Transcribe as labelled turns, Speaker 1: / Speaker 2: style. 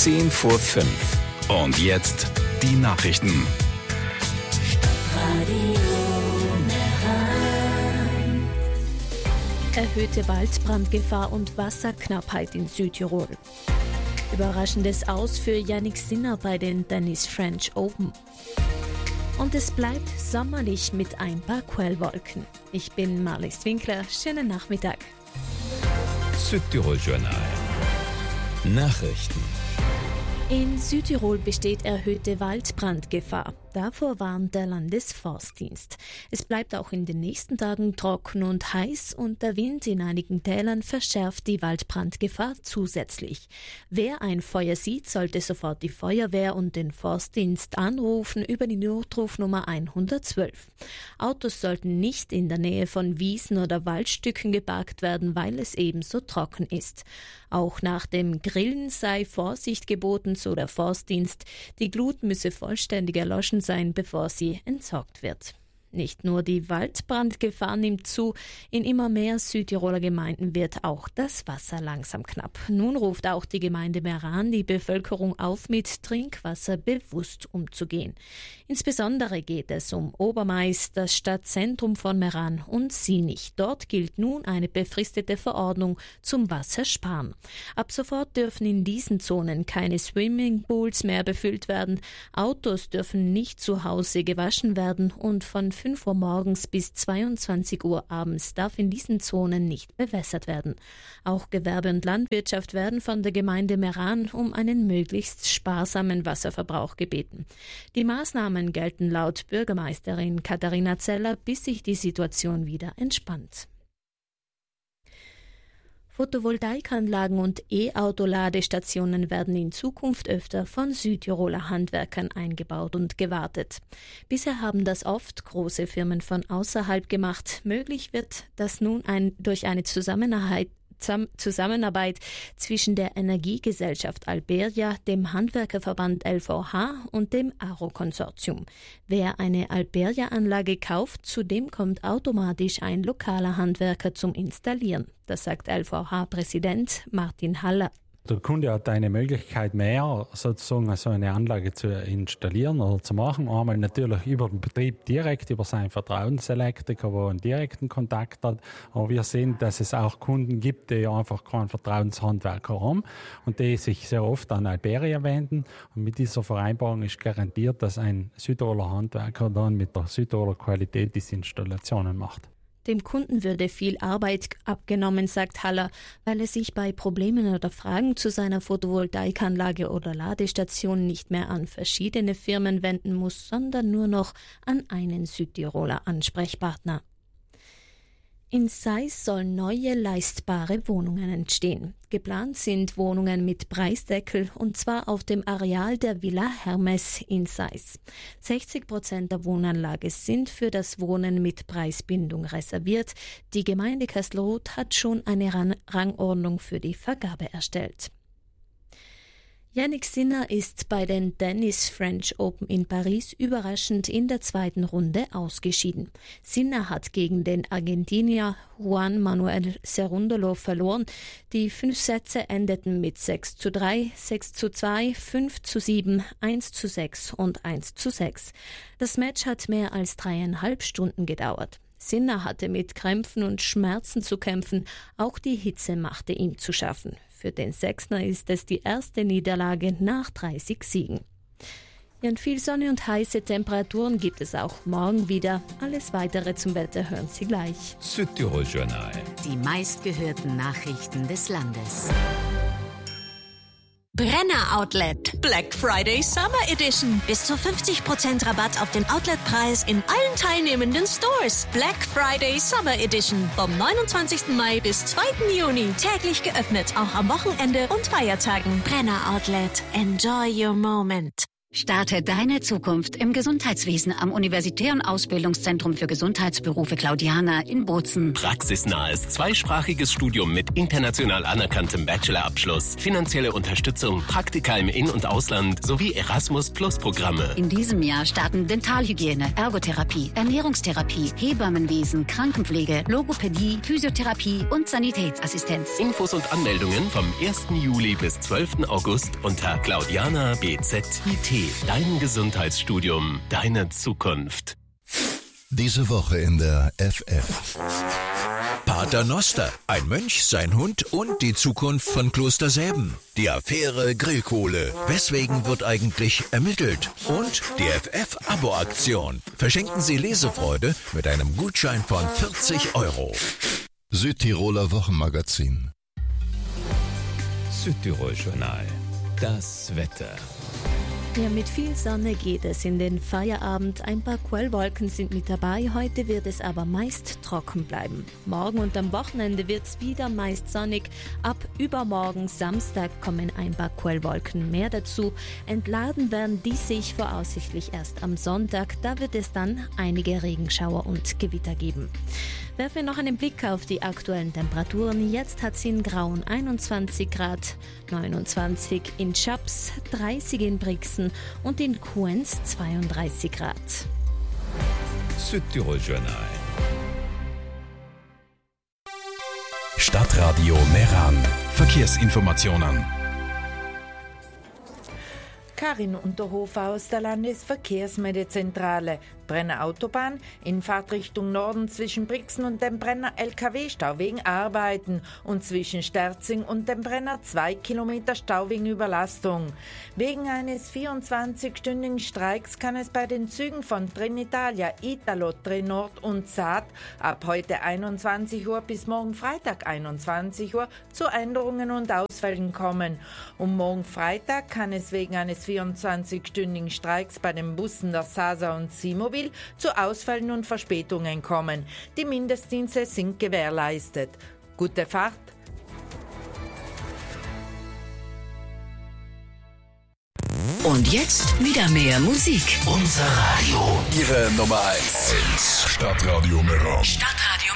Speaker 1: 10 vor 5. Und jetzt die Nachrichten.
Speaker 2: Erhöhte Waldbrandgefahr und Wasserknappheit in Südtirol. Überraschendes Aus für Jannik Sinner bei den Dennis French Open. Und es bleibt sommerlich mit ein paar Quellwolken. Ich bin Marlies Winkler. Schönen Nachmittag.
Speaker 1: Südtirol Journal. Nachrichten.
Speaker 2: In Südtirol besteht erhöhte Waldbrandgefahr. Davor warnt der Landesforstdienst. Es bleibt auch in den nächsten Tagen trocken und heiß und der Wind in einigen Tälern verschärft die Waldbrandgefahr zusätzlich. Wer ein Feuer sieht, sollte sofort die Feuerwehr und den Forstdienst anrufen über die Notrufnummer 112. Autos sollten nicht in der Nähe von Wiesen oder Waldstücken geparkt werden, weil es ebenso trocken ist. Auch nach dem Grillen sei Vorsicht geboten, so der Forstdienst. Die Glut müsse vollständig erloschen sein, bevor sie entsorgt wird. Nicht nur die Waldbrandgefahr nimmt zu, in immer mehr Südtiroler Gemeinden wird auch das Wasser langsam knapp. Nun ruft auch die Gemeinde Meran die Bevölkerung auf, mit Trinkwasser bewusst umzugehen. Insbesondere geht es um Obermais, das Stadtzentrum von Meran und Sinich. Dort gilt nun eine befristete Verordnung zum Wassersparen. Ab sofort dürfen in diesen Zonen keine Swimmingpools mehr befüllt werden, Autos dürfen nicht zu Hause gewaschen werden und von 5 Uhr morgens bis 22 Uhr abends darf in diesen Zonen nicht bewässert werden. Auch Gewerbe und Landwirtschaft werden von der Gemeinde Meran um einen möglichst sparsamen Wasserverbrauch gebeten. Die Maßnahmen gelten laut Bürgermeisterin Katharina Zeller, bis sich die Situation wieder entspannt. Photovoltaikanlagen und E-Auto-Ladestationen werden in Zukunft öfter von Südtiroler Handwerkern eingebaut und gewartet. Bisher haben das oft große Firmen von außerhalb gemacht. Möglich wird das nun durch eine Zusammenarbeit zwischen der Energiegesellschaft Alberia, dem Handwerkerverband LVH und dem Aro-Konsortium. Wer eine Alberia-Anlage kauft, zu dem kommt automatisch ein lokaler Handwerker zum Installieren. Das sagt LVH-Präsident Martin Haller.
Speaker 3: Der Kunde hat eine Möglichkeit mehr, sozusagen so eine Anlage zu installieren oder zu machen. Einmal natürlich über den Betrieb direkt, über seinen Vertrauenselektriker, wo er einen direkten Kontakt hat. Aber wir sehen, dass es auch Kunden gibt, die einfach keinen Vertrauenshandwerker haben und die sich sehr oft an Alberia wenden. Und mit dieser Vereinbarung ist garantiert, dass ein Südtiroler Handwerker dann mit der Südtiroler Qualität diese Installationen macht.
Speaker 2: Dem Kunden würde viel Arbeit abgenommen, sagt Haller, weil er sich bei Problemen oder Fragen zu seiner Photovoltaikanlage oder Ladestation nicht mehr an verschiedene Firmen wenden muss, sondern nur noch an einen Südtiroler Ansprechpartner. In Seis sollen neue leistbare Wohnungen entstehen. Geplant sind Wohnungen mit Preisdeckel und zwar auf dem Areal der Villa Hermes in Seis. 60% der Wohnanlage sind für das Wohnen mit Preisbindung reserviert. Die Gemeinde Kastelruth hat schon eine Rangordnung für die Vergabe erstellt. Jannik Sinner ist bei den Dennis French Open in Paris überraschend in der zweiten Runde ausgeschieden. Sinner hat gegen den Argentinier Juan Manuel Cerúndolo verloren. Die 5 Sätze endeten mit 6:3, 6:2, 5:7, 1:6 und 1:6. Das Match hat mehr als 3,5 Stunden gedauert. Sinner hatte mit Krämpfen und Schmerzen zu kämpfen, auch die Hitze machte ihm zu schaffen. Für den Sechsner ist es die erste Niederlage nach 30 Siegen. Ja, und viel Sonne und heiße Temperaturen gibt es auch morgen wieder. Alles Weitere zum Wetter hören Sie gleich.
Speaker 1: Südtirol Journal.
Speaker 4: Die meistgehörten Nachrichten des Landes. Brenner Outlet. Black Friday Summer Edition. Bis zu 50% Rabatt auf den Outletpreis in allen teilnehmenden Stores. Black Friday Summer Edition. Vom 29. Mai bis 2. Juni. Täglich geöffnet. Auch am Wochenende und Feiertagen. Brenner Outlet. Enjoy your moment.
Speaker 5: Starte deine Zukunft im Gesundheitswesen am Universitären Ausbildungszentrum für Gesundheitsberufe Claudiana in Bozen.
Speaker 6: Praxisnahes zweisprachiges Studium mit international anerkanntem Bachelorabschluss, finanzielle Unterstützung, Praktika im In- und Ausland sowie Erasmus-Plus-Programme.
Speaker 5: In diesem Jahr starten Dentalhygiene, Ergotherapie, Ernährungstherapie, Hebammenwesen, Krankenpflege, Logopädie, Physiotherapie und Sanitätsassistenz.
Speaker 6: Infos und Anmeldungen vom 1. Juli bis 12. August unter Claudiana BZIT. Dein Gesundheitsstudium, deine Zukunft.
Speaker 7: Diese Woche in der FF.
Speaker 8: Pater Noster, ein Mönch, sein Hund und die Zukunft von Kloster Säben. Die Affäre Grillkohle. Weswegen wird eigentlich ermittelt? Und die FF-Abo-Aktion. Verschenken Sie Lesefreude mit einem Gutschein von 40 €.
Speaker 7: Südtiroler Wochenmagazin.
Speaker 9: Südtirol-Journal. Das Wetter.
Speaker 2: Ja, mit viel Sonne geht es in den Feierabend. Ein paar Quellwolken sind mit dabei. Heute wird es aber meist trocken bleiben. Morgen und am Wochenende wird es wieder meist sonnig. Ab übermorgen Samstag kommen ein paar Quellwolken mehr dazu. Entladen werden die sich voraussichtlich erst am Sonntag. Da wird es dann einige Regenschauer und Gewitter geben. Werfen wir noch einen Blick auf die aktuellen Temperaturen. Jetzt hat es in Grauen 21 Grad, 29 in Schaps, 30 in Brixen und in Kuenz 32 Grad.
Speaker 9: Südtirol-Journal.
Speaker 1: Stadtradio Meran. Verkehrsinformationen.
Speaker 10: Karin Unterhofer aus der Landesverkehrsmeldezentrale. Brenner Autobahn in Fahrtrichtung Norden zwischen Brixen und dem Brenner LKW-Stau wegen Arbeiten und zwischen Sterzing und dem Brenner 2 Kilometer Stau wegen Überlastung. Wegen eines 24-stündigen Streiks kann es bei den Zügen von Trenitalia, Italo, Trenord und Saat ab heute 21 Uhr bis morgen Freitag 21 Uhr zu Änderungen und Ausfällen kommen. Und morgen Freitag kann es wegen eines 24-stündigen Streiks bei den Bussen der Sasa und Simobil zu Ausfällen und Verspätungen kommen. Die Mindestdienste sind gewährleistet. Gute Fahrt!
Speaker 5: Und jetzt wieder mehr Musik.
Speaker 1: Unser Radio. Ihre Nummer 1. Stadtradio Meran.
Speaker 5: Stadtradio